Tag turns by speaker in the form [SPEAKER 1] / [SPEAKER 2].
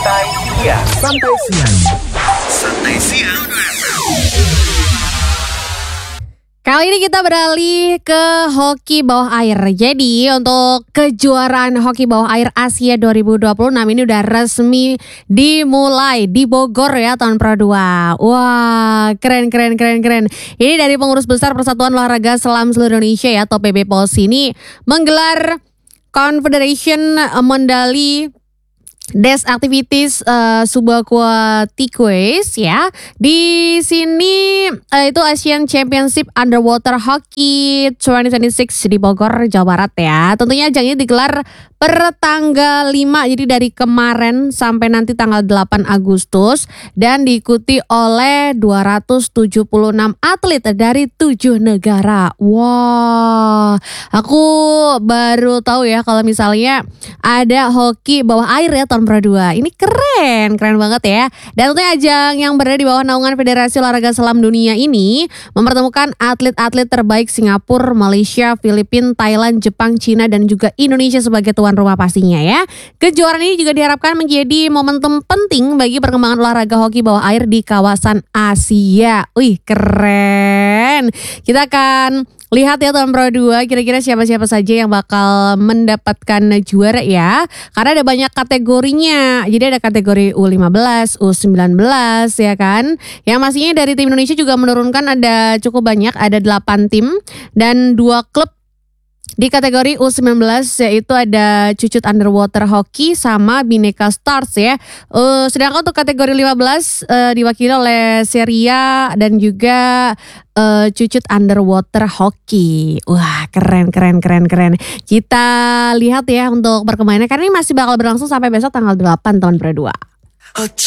[SPEAKER 1] Santai siang.
[SPEAKER 2] Kali ini kita beralih ke hoki bawah air. Jadi untuk kejuaraan hoki bawah air Asia 2026 ini udah resmi dimulai di Bogor ya tahun Pro 2. Wah, keren. Ini dari pengurus besar Persatuan Olahraga Selam Seluruh Indonesia ya atau PB POSI ini menggelar Confederation Mandali Des Activities Subaquatiques ya. Di sini itu Asian Championship Underwater Hockey 2026 di Bogor, Jawa Barat ya. Tentunya ajang ini digelar per tanggal 5, jadi dari kemarin sampai nanti tanggal 8 Agustus dan diikuti oleh 276 atlet dari 7 negara. Wah, aku baru tahu ya kalau misalnya ada hoki bawah air ya tahun Pro 2. Ini keren banget ya. Dan tentunya ajang yang berada di bawah naungan Federasi Olahraga Selam Dunia ini mempertemukan atlet-atlet terbaik Singapura, Malaysia, Filipina, Thailand, Jepang, Cina dan juga Indonesia sebagai tuan rumah pastinya ya. Kejuaraan ini juga diharapkan menjadi momentum penting bagi perkembangan olahraga hoki bawah air di kawasan Asia. Wih, keren. Kita akan lihat ya tahun Pro 2 kira-kira siapa-siapa saja yang bakal mendapatkan juara ya. Karena ada banyak kategorinya. Jadi ada kategori U15, U19 ya kan. Yang pastinya dari tim Indonesia juga menurunkan ada cukup banyak. Ada 8 tim dan 2 klub di kategori U19 yaitu ada Cucut Underwater Hockey sama Bhinneka Stars ya. Sedangkan untuk kategori 15 diwakili oleh Seria dan juga Cucut Underwater Hockey. Wah, keren. Kita lihat ya untuk perkembangannya karena ini masih bakal berlangsung sampai besok tanggal 8 tahun Pro 2.